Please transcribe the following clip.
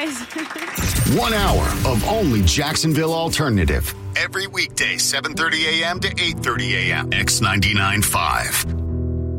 guys. 1 hour of only Jacksonville alternative. Every weekday, 7:30 a.m. to 8:30 a.m. X99.5.